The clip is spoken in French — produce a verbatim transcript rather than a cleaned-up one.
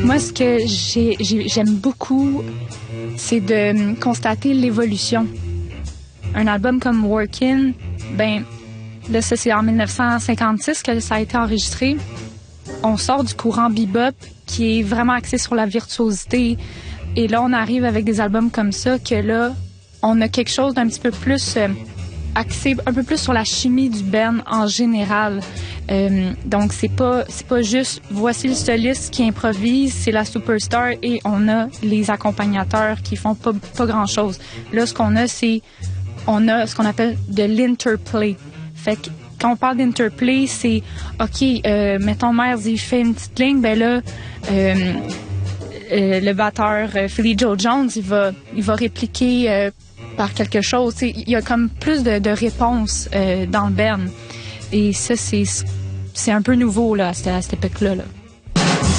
Moi, ce que j'ai, j'ai, j'aime beaucoup, c'est de constater l'évolution. Un album comme Workin', ben, là, ça, c'est en dix-neuf cent cinquante-six que ça a été enregistré. On sort du courant bebop qui est vraiment axé sur la virtuosité. Et là, on arrive avec des albums comme ça que là, on a quelque chose d'un petit peu plus euh, axé, un peu plus sur la chimie du band en général. Euh, donc, c'est pas, c'est pas juste voici le soliste qui improvise, c'est la superstar et on a les accompagnateurs qui font pas, pas grand-chose. Là, ce qu'on a, c'est on a ce qu'on appelle de l'interplay. Fait que quand on parle d'interplay, c'est OK, euh, mettons Miles, il fait une petite ligne, ben là, euh, euh, le batteur euh, Philly Joe Jones, il va, il va répliquer euh, par quelque chose. T'sais, il y a comme plus de, de réponses euh, dans le band. Et ça, c'est, c'est un peu nouveau là, à cette, à cette époque-là. Là.